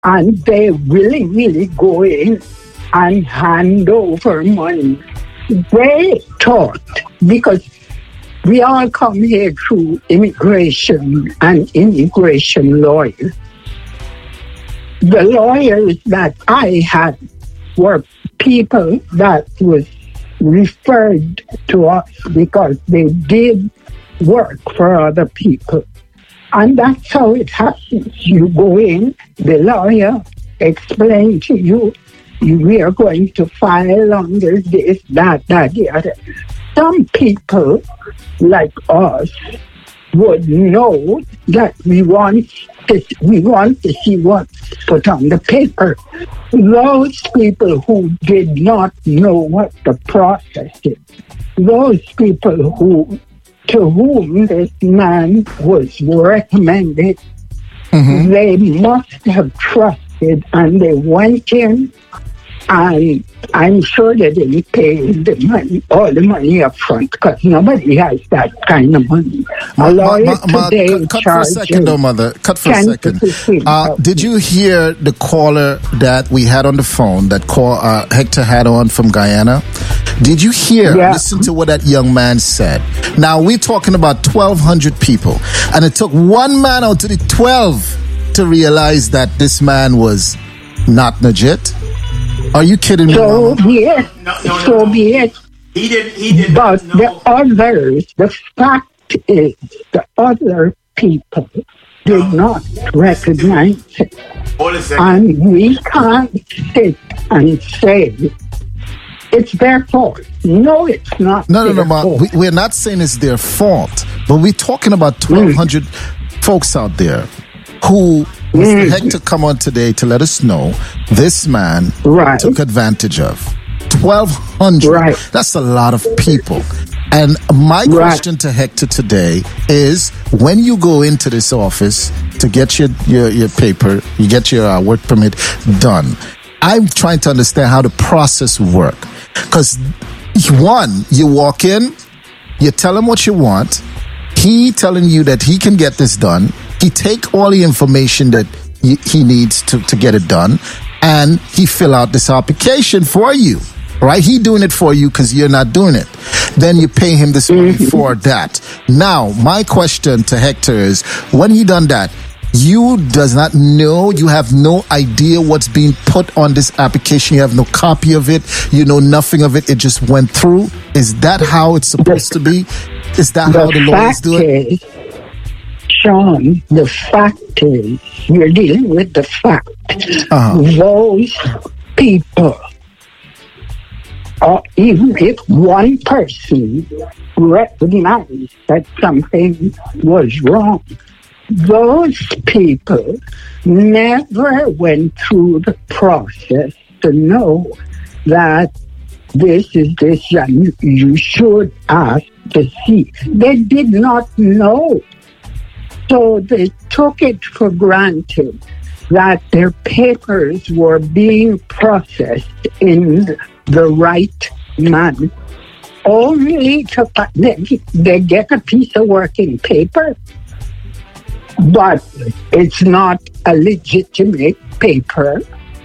and they willingly go in and hand over money. They thought, because we all come here through immigration and immigration lawyers. The lawyers that I had were people that was referred to us because they did work for other people. And that's how it happens. You go in, the lawyer explains to you, we are going to file under this, that, the other. Some people like us would know that we want to see what's put on the paper. Those people who did not know what the process is, those people to whom this man was recommended, they must have trusted, and they went in, and I'm sure they didn't pay all the money up front, because nobody has that kind of money. Cut for a second, though, Mother. Cut for a second. Did you hear the caller that we had on the phone that Hector had on from Guyana? Did you hear? Yeah. Listen to what that young man said. Now, we're talking about 1,200 people, and it took one man out of the 12 to realize that this man was not legit. Are you kidding me? So be it. No. Be it. He did. But the others, the fact is, the other people did not recognize it. Hold a second. And we can't sit and say it's their fault. No, it's not. No, Ma. We're not saying it's their fault, but we're talking about 1,200 folks out there who Mr. Hector come on today to let us know this man took advantage of. 1,200. Right. That's a lot of people. And my question to Hector today is, when you go into this office to get your paper, you get your work permit done, I'm trying to understand how the process works. Because, one, you walk in, you tell him what you want, he telling you that he can get this done, he take all the information that he needs to get it done, and he fill out this application for you, right? He doing it for you because you're not doing it. Then you pay him this money for that. Now, my question to Hector is, when he done that, you does not know, you have no idea what's being put on this application, you have no copy of it, you know nothing of it, it just went through. Is that how it's supposed to be? Is that how the lawyers do it? Sean, the fact is, you're dealing with the fact. Those people, even if one person recognized that something was wrong, those people never went through the process to know that this is this, and you should ask to see. They did not know. So they took it for granted that their papers were being processed in the right manner. Only to they get a piece of working paper, but it's not a legitimate paper.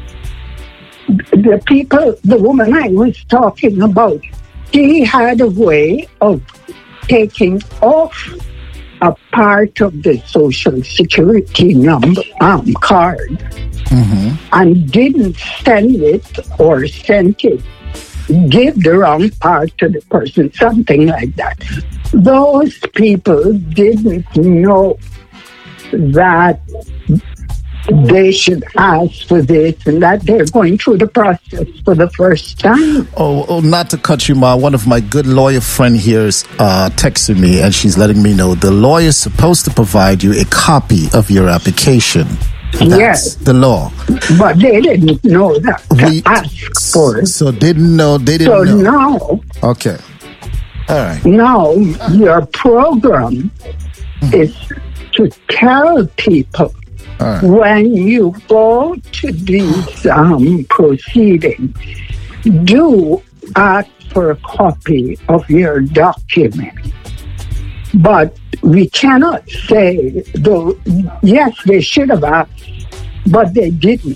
The woman I was talking about, she had a way of taking off a part of the Social Security number card and didn't send it, or sent it, give the wrong part to the person, something like that. Those people didn't know that they should ask for this and that. They're going through the process for the first time. Oh, not to cut you, Ma. One of my good lawyer friend here is texting me, and she's letting me know the lawyer's supposed to provide you a copy of your application. That's the law. But they didn't know that to ask for it. So they didn't know. So now... Okay. All right. Now, your program is to tell people when you go to these proceedings, do ask for a copy of your document. But we cannot say, though, yes, they should have asked but they didn't.